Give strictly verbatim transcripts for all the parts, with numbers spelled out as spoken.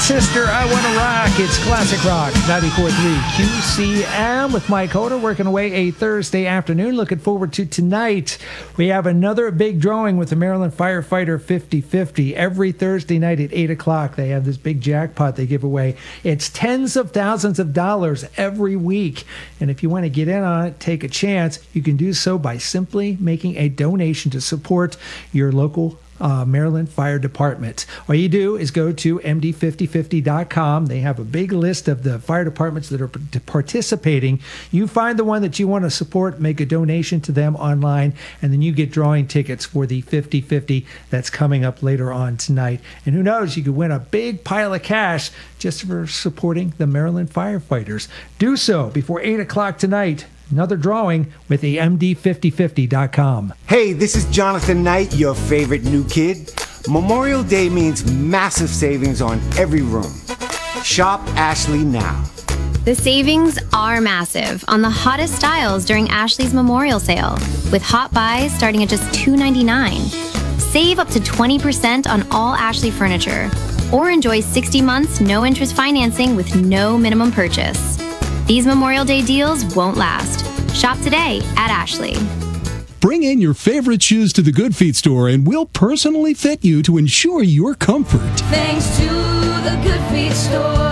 Sister, I Wanna Rock. It's Classic Rock, ninety-four point three Q C M with Mike Hoda, working away a Thursday afternoon. Looking forward to tonight. We have another big drawing with the Maryland Firefighter fifty fifty. Every Thursday night at eight o'clock, they have this big jackpot they give away. It's tens of thousands of dollars every week. And if you want to get in on it, take a chance, you can do so by simply making a donation to support your local Uh, Maryland Fire Department. All you do is go to M D fifty fifty dot com. They have a big list of the fire departments that are p- participating. You find the one that you want to support, make a donation to them online, and then you get drawing tickets for the fifty fifty that's coming up later on tonight. And who knows, you could win a big pile of cash just for supporting the Maryland firefighters. Do so before eight o'clock tonight. Another drawing with the M D fifty fifty dot com. Hey, this is Jonathan Knight, your favorite new kid. Memorial Day means massive savings on every room. Shop Ashley now. The savings are massive on the hottest styles during Ashley's Memorial Sale, with hot buys starting at just two ninety-nine. Save up to twenty percent on all Ashley furniture, or enjoy sixty months no interest financing with no minimum purchase. These Memorial Day deals won't last. Shop today at Ashley. Bring in your favorite shoes to the Good Feet store and we'll personally fit you to ensure your comfort. Thanks to the Good Feet store.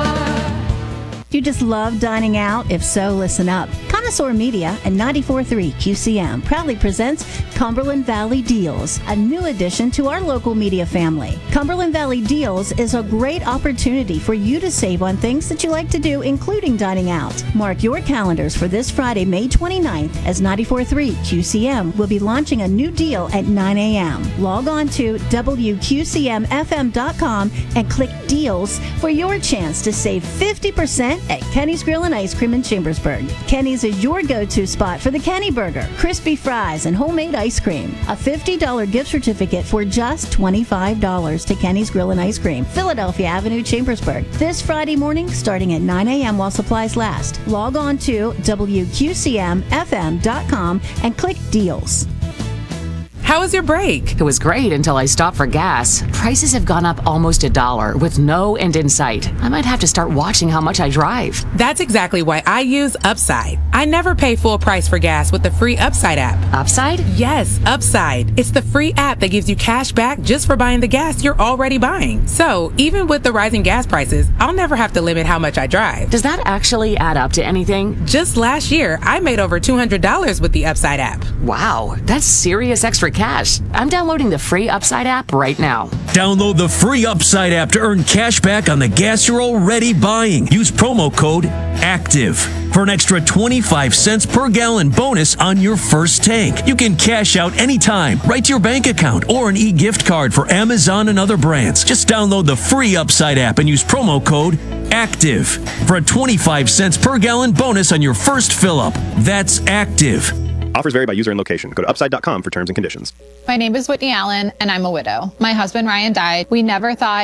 Do you just love dining out? If so, listen up. Connoisseur Media and ninety-four point three Q C M proudly presents Cumberland Valley Deals, a new addition to our local media family. Cumberland Valley Deals is a great opportunity for you to save on things that you like to do, including dining out. Mark your calendars for this Friday, May twenty-ninth, as ninety-four point three Q C M will be launching a new deal at nine a.m. Log on to W Q C M F M dot com and click Deals for your chance to save fifty percent at Kenny's Grill and Ice Cream in Chambersburg. Kenny's is your go-to spot for the Kenny Burger, crispy fries, and homemade ice cream. A fifty dollars gift certificate for just twenty-five dollars to Kenny's Grill and Ice Cream, Philadelphia Avenue, Chambersburg. This Friday morning, starting at nine a.m. while supplies last. Log on to W Q C M F M dot com and click Deals. How was your break? It was great until I stopped for gas. Prices have gone up almost a dollar with no end in sight. I might have to start watching how much I drive. That's exactly why I use Upside. I never pay full price for gas with the free Upside app. Upside? Yes, Upside. It's the free app that gives you cash back just for buying the gas you're already buying. So even with the rising gas prices, I'll never have to limit how much I drive. Does that actually add up to anything? Just last year, I made over two hundred dollars with the Upside app. Wow, that's serious extra cash. I'm downloading the free Upside app right now. Download the free Upside app to earn cash back on the gas you're already buying. Use promo code ACTIVE for an extra twenty-five cents per gallon bonus on your first tank. You can cash out anytime, right to your bank account, or an e-gift card for Amazon and other brands. Just download the free Upside app and use promo code ACTIVE for a twenty-five cents per gallon bonus on your first fill-up. That's ACTIVE. Offers vary by user and location. Go to upside dot com for terms and conditions. My name is Whitney Allen, and I'm a widow. My husband, Ryan, died. We never thought